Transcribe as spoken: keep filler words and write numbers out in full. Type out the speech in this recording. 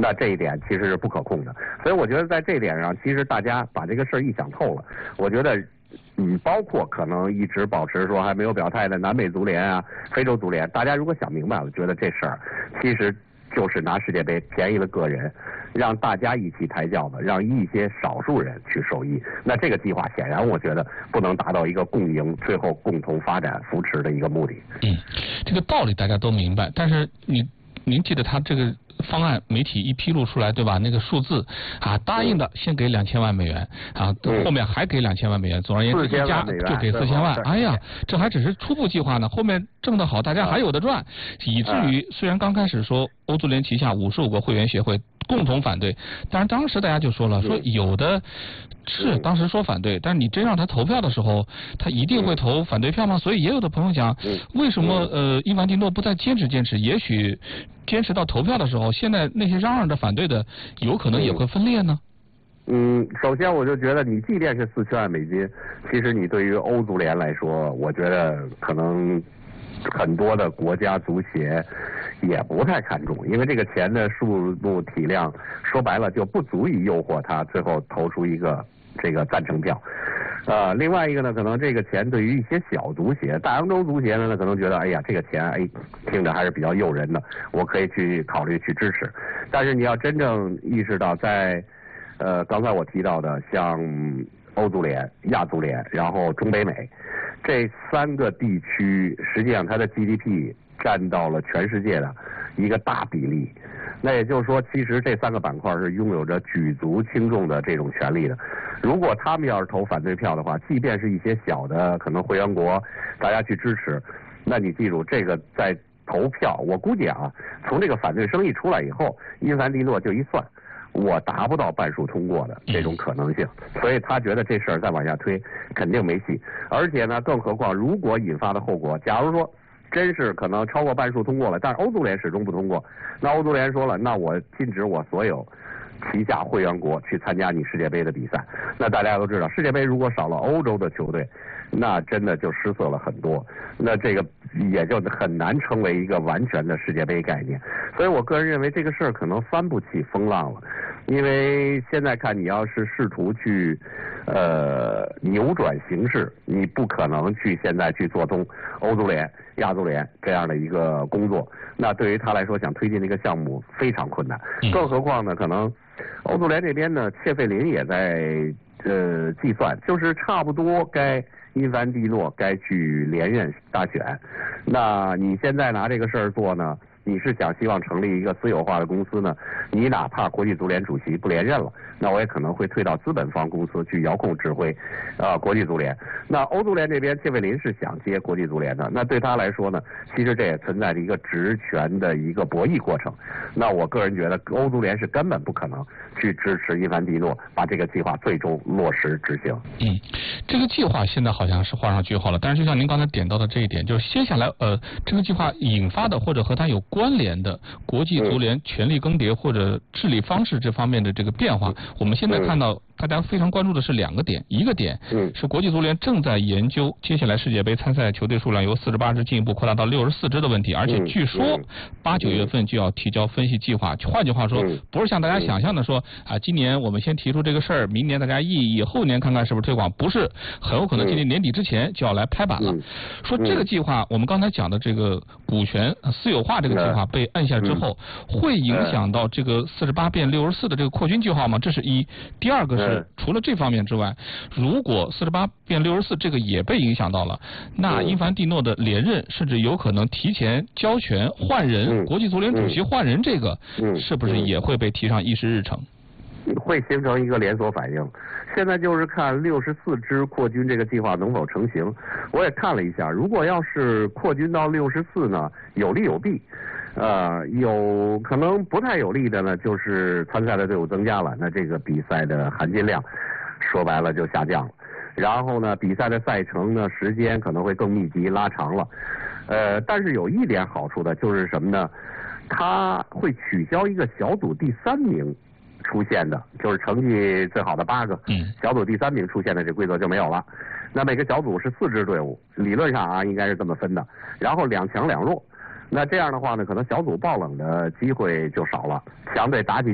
那这一点其实是不可控的。所以我觉得在这一点上，其实大家把这个事儿一想透了，我觉得。嗯，包括可能一直保持说还没有表态的南美足联啊、非洲足联，大家如果想明白了，觉得这事儿其实就是拿世界杯便宜了个人，让大家一起抬轿子，让一些少数人去受益。那这个计划显然我觉得不能达到一个共赢、最后共同发展、扶持的一个目的。 嗯，这个道理大家都明白，但是你您记得他这个方案媒体一披露出来，对吧？那个数字啊，答应的先给两千万美元啊，后面还给两千万美元，总而言之一加就给四千万。哎呀，这还只是初步计划呢，后面挣得好，大家还有的赚，以至于虽然刚开始说欧足联旗下五十五个会员协会共同反对，但是当时大家就说了，说有的是当时说反对，但是你真让他投票的时候，他一定会投反对票吗？所以也有的朋友讲，为什么呃伊凡蒂诺不再坚持坚持？也许坚持到投票的时候，现在那些嚷嚷着反对的，有可能也会分裂呢？ 嗯，首先我就觉得你即便是四千万美金，其实你对于欧足联来说，我觉得可能很多的国家足协也不太看重，因为这个钱的数目体量，说白了就不足以诱惑他最后投出一个这个赞成票。呃，另外一个呢，可能这个钱对于一些小足协，大洋洲足协呢，可能觉得，哎呀，这个钱，哎，听着还是比较诱人的，我可以去考虑去支持。但是你要真正意识到在，在呃刚才我提到的像欧足联、亚足联，然后中北美这三个地区，实际上它的 G D P 占到了全世界的一个大比例。那也就是说，其实这三个板块是拥有着举足轻重的这种权利的。如果他们要是投反对票的话，即便是一些小的可能会员国，大家去支持，那你记住，这个在投票，我估计啊，从这个反对声一出来以后，因凡蒂诺就一算，我达不到半数通过的这种可能性，所以他觉得这事儿再往下推肯定没戏。而且呢，更何况如果引发的后果，假如说真是可能超过半数通过了，但是欧足联始终不通过，那欧足联说了，那我禁止我所有旗下会员国去参加你世界杯的比赛。那大家都知道，世界杯如果少了欧洲的球队，那真的就失色了很多，那这个也就很难成为一个完全的世界杯概念。所以我个人认为这个事儿可能翻不起风浪了，因为现在看你要是试图去呃扭转形势，你不可能去现在去做通欧足联、亚足联这样的一个工作，那对于他来说想推进这个项目非常困难。更何况呢，可能欧足联这边呢，切费林也在呃计算，就是差不多该因凡蒂诺该去连任大选。那你现在拿这个事儿做呢，你是想希望成立一个私有化的公司呢？你哪怕国际足联主席不连任了，那我也可能会退到资本方公司去遥控指挥，啊、呃，国际足联。那欧足联这边，切费林是想接国际足联的，那对他来说呢，其实这也存在着一个职权的一个博弈过程。那我个人觉得，欧足联是根本不可能去支持因凡蒂诺把这个计划最终落实执行。 嗯，这个计划现在好像是画上句号了，但是就像您刚才点到的这一点，就是接下来呃，这个计划引发的或者和它有关联的国际足联权力更迭或者治理方式这方面的这个变化，我们现在看到大家非常关注的是两个点，一个点是国际足联正在研究接下来世界杯参赛球队数量由四十八支进一步扩大到六十四支的问题，而且据说八九月份就要提交分析计划。换句话说，不是像大家想象的说啊，今年我们先提出这个事儿，明年大家议议，后年看看是不是推广，不是，很有可能今年年底之前就要来拍板了。说这个计划，我们刚才讲的这个股权私有化这个计划被按下之后，会影响到这个四十八变六十四的这个扩军计划吗？这是一。第二个是除了这方面之外，如果四十八变六十四这个也被影响到了，那因凡蒂诺的连任甚至有可能提前交权换人，国际足联主席换人，这个是不是也会被提上议事日程？ 会形成一个连锁反应。现在就是看六十四支扩军这个计划能否成型。我也看了一下，如果要是扩军到六十四呢，有利有弊。呃，有可能不太有利的呢，就是参赛的队伍增加了，那这个比赛的含金量说白了就下降了。然后呢，比赛的赛程呢，时间可能会更密集拉长了。呃，但是有一点好处的就是什么呢？它会取消一个小组第三名出现的，就是成绩最好的八个，小组第三名出现的这规则就没有了。那每个小组是四支队伍，理论上啊应该是这么分的，然后两强两弱。那这样的话呢，可能小组爆冷的机会就少了，强队打起